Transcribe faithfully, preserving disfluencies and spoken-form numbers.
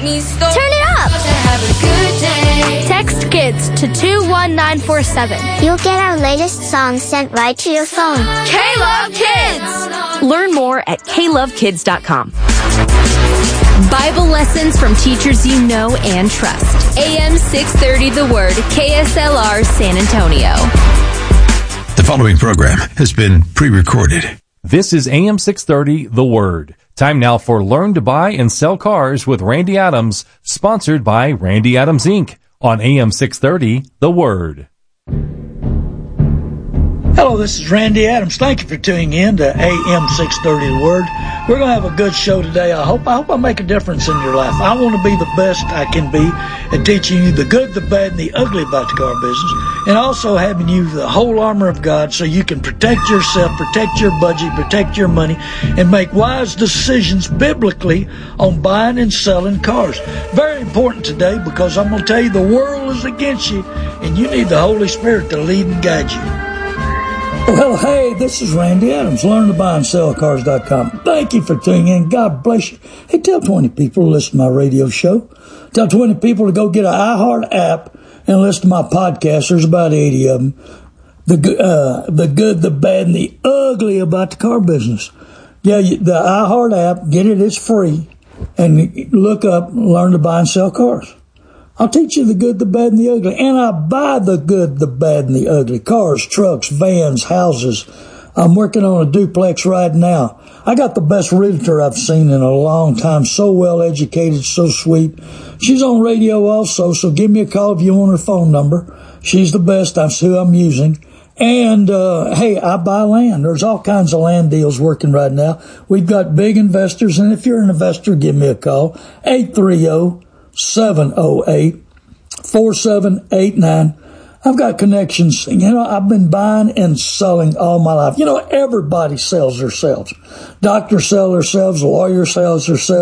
me start. Turn it up. Have a good day. Text KIDS to two one nine four seven. You'll get our latest songs sent right to your phone. K-Love Kids! Learn more at k love kids dot com. Bible lessons from teachers you know and trust. A M six thirty The Word, K S L R San Antonio. The following program has been pre-recorded. This is A M six thirty The Word. Time now for Learn to Buy and Sell Cars with Randy Adams, sponsored by Randy Adams Incorporated on A M six thirty The Word. Hello, this is Randy Adams. Thank you for tuning in to A M six thirty The Word. We're going to have a good show today. I hope I hope I make a difference in your life. I want to be the best I can be at teaching you the good, the bad, and the ugly about the car business, and also having you the whole armor of God so you can protect yourself, protect your budget, protect your money, and make wise decisions biblically on buying and selling cars. Very important today because I'm going to tell you the world is against you, and you need the Holy Spirit to lead and guide you. Well, hey, this is Randy Adams, learn to buy and sell cars dot com. Thank you for tuning in. God bless you. Hey, tell twenty people to listen to my radio show. Tell twenty people to go get an iHeart app and listen to my podcast. There's about eighty of them. The, uh, the good, the bad, and the ugly about the car business. Yeah, the iHeart app, get it, it's free. And look up, learn to buy and sell cars. I'll teach you the good, the bad, and the ugly. And I buy the good, the bad, and the ugly. Cars, trucks, vans, houses. I'm working on a duplex right now. I got the best realtor I've seen in a long time. So well educated, so sweet. She's on radio also, so give me a call if you want her phone number. She's the best. That's who I'm using. And, uh, hey, I buy land. There's all kinds of land deals working right now. We've got big investors, and if you're an investor, give me a call. eight three zero, seven zero eight, four seven eight nine. I've got connections. You know, I've been buying and selling all my life. You know, everybody sells themselves. Doctors sell themselves. Lawyers sell themselves.